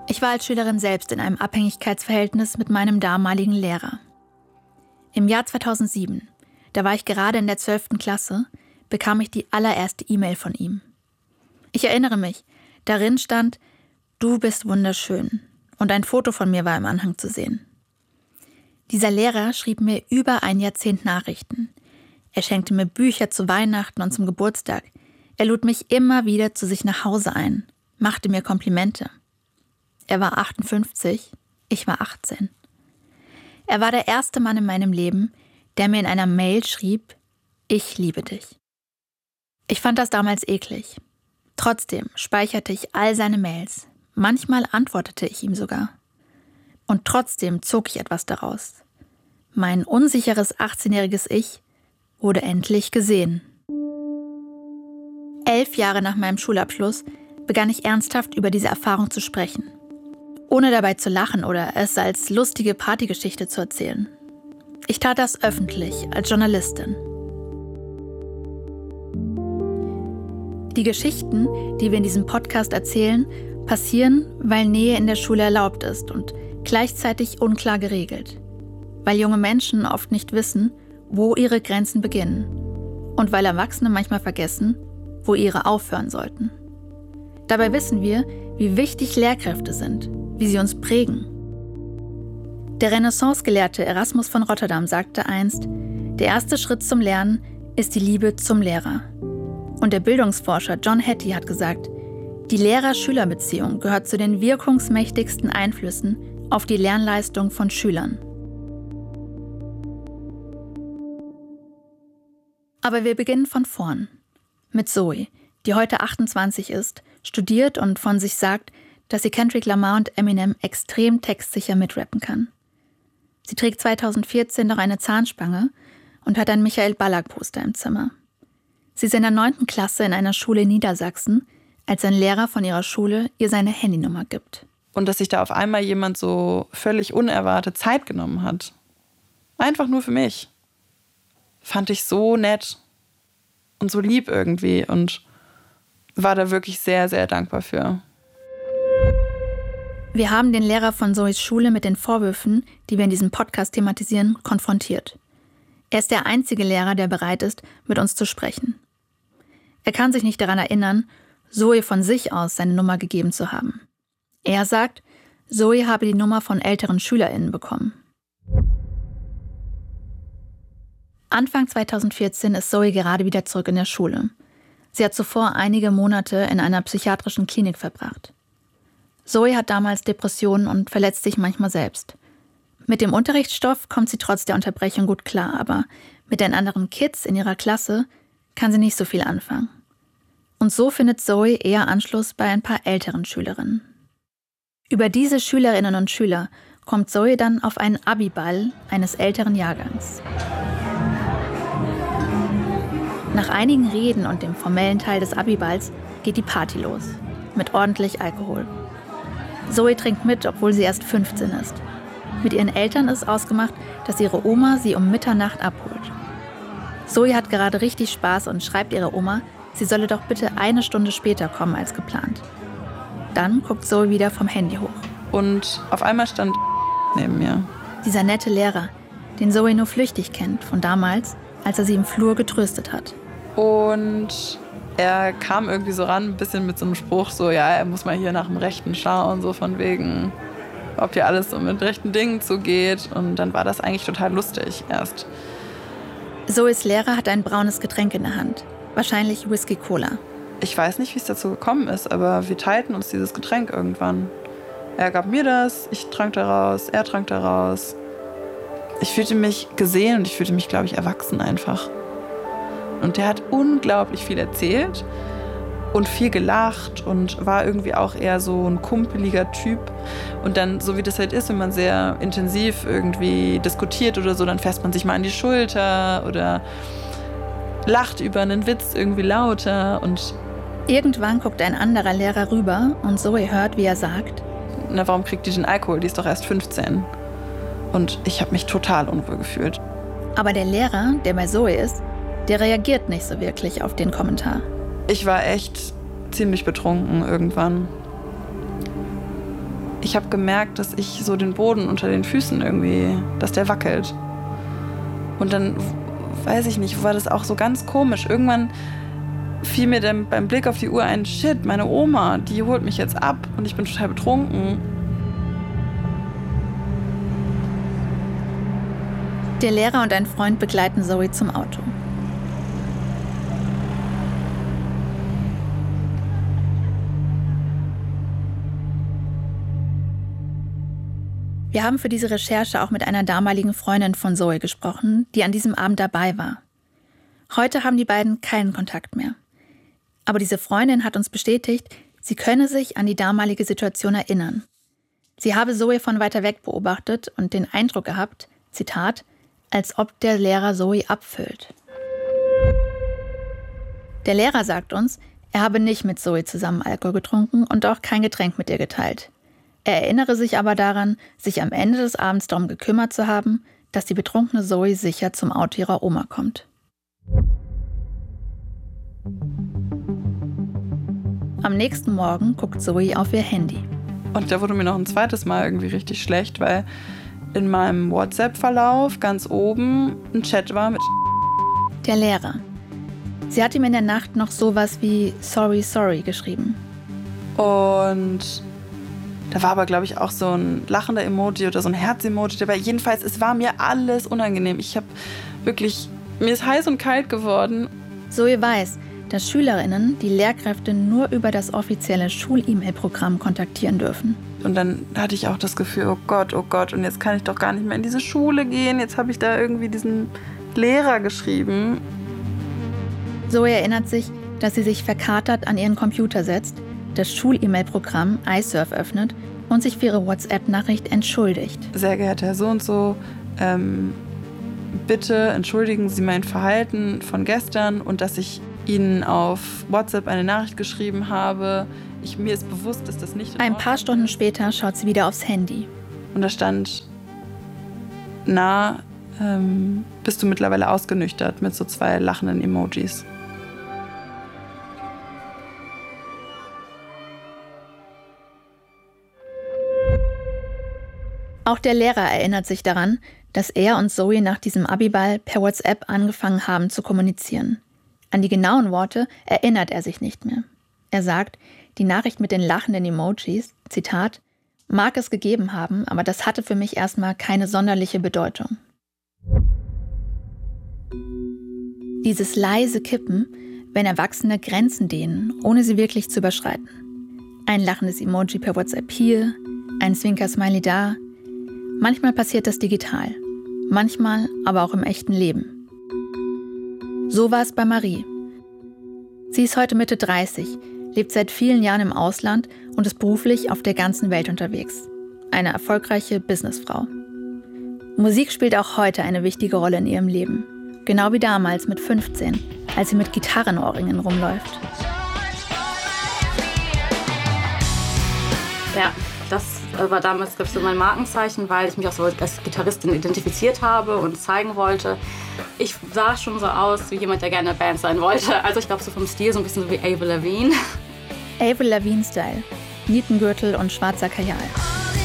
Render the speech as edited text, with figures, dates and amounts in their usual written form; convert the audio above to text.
Ich war als Schülerin selbst in einem Abhängigkeitsverhältnis mit meinem damaligen Lehrer. Im Jahr 2007, da war ich gerade in der 12. Klasse, bekam ich die allererste E-Mail von ihm. Ich erinnere mich, darin stand: Du bist wunderschön, und ein Foto von mir war im Anhang zu sehen. Dieser Lehrer schrieb mir über ein Jahrzehnt Nachrichten. Er schenkte mir Bücher zu Weihnachten und zum Geburtstag. Er lud mich immer wieder zu sich nach Hause ein, machte mir Komplimente. Er war 58, ich war 18. Er war der erste Mann in meinem Leben, der mir in einer Mail schrieb: Ich liebe dich. Ich fand das damals eklig. Trotzdem speicherte ich all seine Mails. Manchmal antwortete ich ihm sogar. Und trotzdem zog ich etwas daraus. Mein unsicheres 18-jähriges Ich wurde endlich gesehen. 11 Jahre nach meinem Schulabschluss begann ich ernsthaft über diese Erfahrung zu sprechen. Ohne dabei zu lachen oder es als lustige Partygeschichte zu erzählen. Ich tat das öffentlich, als Journalistin. Die Geschichten, die wir in diesem Podcast erzählen, passieren, weil Nähe in der Schule erlaubt ist und gleichzeitig unklar geregelt. Weil junge Menschen oft nicht wissen, wo ihre Grenzen beginnen. Und weil Erwachsene manchmal vergessen, wo ihre aufhören sollten. Dabei wissen wir, wie wichtig Lehrkräfte sind, wie sie uns prägen. Der Renaissance-Gelehrte Erasmus von Rotterdam sagte einst: Der erste Schritt zum Lernen ist die Liebe zum Lehrer. Und der Bildungsforscher John Hattie hat gesagt, die Lehrer-Schüler-Beziehung gehört zu den wirkungsmächtigsten Einflüssen auf die Lernleistung von Schülern. Aber wir beginnen von vorn. Mit Zoe, die heute 28 ist, studiert und von sich sagt, dass sie Kendrick Lamar und Eminem extrem textsicher mitrappen kann. Sie trägt 2014 noch eine Zahnspange und hat ein Michael Ballack-Poster im Zimmer. Sie ist in der 9. Klasse in einer Schule in Niedersachsen, als ein Lehrer von ihrer Schule ihr seine Handynummer gibt. Und dass sich da auf einmal jemand so völlig unerwartet Zeit genommen hat. Einfach nur für mich. Fand ich so nett und so lieb irgendwie und war da wirklich sehr, sehr dankbar für. Wir haben den Lehrer von Zoes Schule mit den Vorwürfen, die wir in diesem Podcast thematisieren, konfrontiert. Er ist der einzige Lehrer, der bereit ist, mit uns zu sprechen. Er kann sich nicht daran erinnern, Zoe von sich aus seine Nummer gegeben zu haben. Er sagt, Zoe habe die Nummer von älteren SchülerInnen bekommen. Anfang 2014 ist Zoe gerade wieder zurück in der Schule. Sie hat zuvor einige Monate in einer psychiatrischen Klinik verbracht. Zoe hat damals Depressionen und verletzt sich manchmal selbst. Mit dem Unterrichtsstoff kommt sie trotz der Unterbrechung gut klar, aber mit den anderen Kids in ihrer Klasse kann sie nicht so viel anfangen. Und so findet Zoe eher Anschluss bei ein paar älteren Schülerinnen. Über diese Schülerinnen und Schüler kommt Zoe dann auf einen Abiball eines älteren Jahrgangs. Nach einigen Reden und dem formellen Teil des Abiballs geht die Party los, mit ordentlich Alkohol. Zoe trinkt mit, obwohl sie erst 15 ist. Mit ihren Eltern ist ausgemacht, dass ihre Oma sie um Mitternacht abholt. Zoe hat gerade richtig Spaß und schreibt ihrer Oma, sie solle doch bitte 1 Stunde später kommen als geplant. Dann guckt Zoe wieder vom Handy hoch. Und auf einmal stand neben mir. Dieser nette Lehrer, den Zoe nur flüchtig kennt, von damals, als er sie im Flur getröstet hat. Und er kam irgendwie so ran, ein bisschen mit so einem Spruch, so, ja, er muss mal hier nach dem Rechten schauen, so von wegen, ob hier alles so mit rechten Dingen zugeht. Und dann war das eigentlich total lustig erst. Zoes Lehrer hat ein braunes Getränk in der Hand, wahrscheinlich Whisky Cola. Ich weiß nicht, wie es dazu gekommen ist, aber wir teilten uns dieses Getränk irgendwann. Er gab mir das, ich trank daraus, er trank daraus. Ich fühlte mich gesehen und ich fühlte mich, glaube ich, erwachsen einfach. Und der hat unglaublich viel erzählt und viel gelacht und war irgendwie auch eher so ein kumpeliger Typ. Und dann, so wie das halt ist, wenn man sehr intensiv irgendwie diskutiert oder so, dann fässt man sich mal an die Schulter oder lacht über einen Witz irgendwie lauter. Und irgendwann guckt ein anderer Lehrer rüber und Zoe hört, wie er sagt: Na, warum kriegt die den Alkohol? Die ist doch erst 15. Und ich habe mich total unwohl gefühlt. Aber der Lehrer, der bei Zoe ist, der reagiert nicht so wirklich auf den Kommentar. Ich war echt ziemlich betrunken irgendwann. ich habe gemerkt, dass ich so den Boden unter den Füßen irgendwie, dass der wackelt. Und dann, weiß ich nicht, war das auch so ganz komisch. Irgendwann fiel mir dann beim Blick auf die Uhr ein, shit, meine Oma, die holt mich jetzt ab und ich bin total betrunken. Der Lehrer und ein Freund begleiten Zoe zum Auto. Wir haben für diese Recherche auch mit einer damaligen Freundin von Zoe gesprochen, die an diesem Abend dabei war. Heute haben die beiden keinen Kontakt mehr. Aber diese Freundin hat uns bestätigt, sie könne sich an die damalige Situation erinnern. Sie habe Zoe von weiter weg beobachtet und den Eindruck gehabt, Zitat, als ob der Lehrer Zoe abfüllt. Der Lehrer sagt uns, er habe nicht mit Zoe zusammen Alkohol getrunken und auch kein Getränk mit ihr geteilt. Er erinnere sich aber daran, sich am Ende des Abends darum gekümmert zu haben, dass die betrunkene Zoe sicher zum Auto ihrer Oma kommt. Am nächsten Morgen guckt Zoe auf ihr Handy. Und da wurde mir noch ein zweites Mal irgendwie richtig schlecht, weil in meinem WhatsApp-Verlauf ganz oben ein Chat war mit Der Lehrer. Sie hat ihm in der Nacht noch sowas wie Sorry, sorry geschrieben. Und da war aber, glaube ich, auch so ein lachender Emoji oder so ein Herz-Emoji dabei. Jedenfalls, es war mir alles unangenehm. Mir ist heiß und kalt geworden. Zoe weiß, dass Schülerinnen die Lehrkräfte nur über das offizielle Schul-E-Mail-Programm kontaktieren dürfen. Und dann hatte ich auch das Gefühl, oh Gott, und jetzt kann ich doch gar nicht mehr in diese Schule gehen. Jetzt habe ich da irgendwie diesen Lehrer geschrieben. Zoe erinnert sich, dass sie sich verkatert an ihren Computer setzt, das Schul-E-Mail-Programm iSurf öffnet und sich für ihre WhatsApp-Nachricht entschuldigt. Sehr geehrter Herr so und so, bitte entschuldigen Sie mein Verhalten von gestern und dass ich Ihnen auf WhatsApp eine Nachricht geschrieben habe. Mir ist bewusst, dass das nicht... Ein paar Stunden später schaut sie wieder aufs Handy. Und da stand, bist du mittlerweile ausgenüchtert, mit so 2 lachenden Emojis. Auch der Lehrer erinnert sich daran, dass er und Zoe nach diesem Abiball per WhatsApp angefangen haben zu kommunizieren. An die genauen Worte erinnert er sich nicht mehr. Er sagt, die Nachricht mit den lachenden Emojis, Zitat, mag es gegeben haben, aber das hatte für mich erstmal keine sonderliche Bedeutung. Dieses leise Kippen, wenn Erwachsene Grenzen dehnen, ohne sie wirklich zu überschreiten. Ein lachendes Emoji per WhatsApp hier, ein Zwinker-Smiley da. Manchmal passiert das digital, manchmal aber auch im echten Leben. So war es bei Marie. Sie ist heute Mitte 30, lebt seit vielen Jahren im Ausland und ist beruflich auf der ganzen Welt unterwegs. Eine erfolgreiche Businessfrau. Musik spielt auch heute eine wichtige Rolle in ihrem Leben. Genau wie damals mit 15, als sie mit Gitarrenohrringen rumläuft. Ja, das war damals, glaube ich, so mein Markenzeichen, weil ich mich auch so als Gitarristin identifiziert habe und zeigen wollte. Ich sah schon so aus wie jemand, der gerne in der Band sein wollte. Also ich glaube so vom Stil so ein bisschen so wie Avril Lavigne. Avril Lavigne-Style. Nietengürtel und schwarzer Kajal.